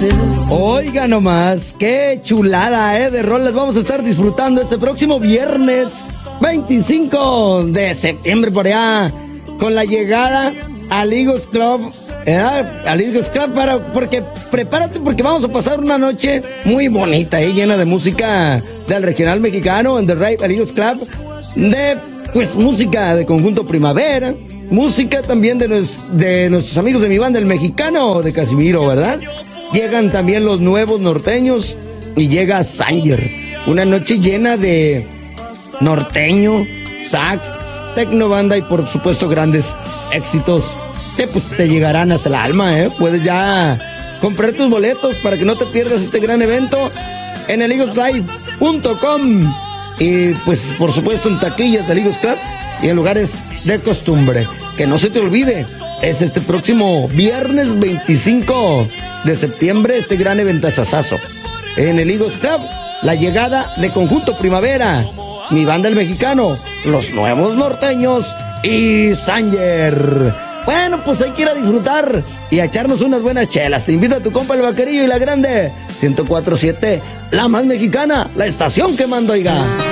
Oiga nomás, qué chulada, de rolas vamos a estar disfrutando este próximo viernes 25 de septiembre por allá, con la llegada al Eagles Club, al Eagles Club, porque prepárate porque vamos a pasar una noche muy bonita, llena de música del regional mexicano, en The Rave al Eagles Club, de pues música de Conjunto Primavera, música también de nuestros amigos de mi banda, el Mexicano de Casimiro, ¿verdad? Llegan también los nuevos norteños y llega Sanger, una noche llena de norteño, sax, tecnobanda y por supuesto grandes éxitos que pues te llegarán hasta el alma, Puedes ya comprar tus boletos para que no te pierdas este gran evento en el eagleslive.com y pues por supuesto en taquillas del Eagles Club y en lugares de costumbre. Que no se te olvide, es este próximo viernes 25 de septiembre este gran eventazazazo en el Eagles Club, la llegada de Conjunto Primavera, mi banda el Mexicano, los nuevos norteños y Sanger. Bueno, pues hay que ir a disfrutar y a echarnos unas buenas chelas. Te invita a tu compa el Vaquerillo y la Grande 104.7, la más mexicana, la estación que manda, oiga.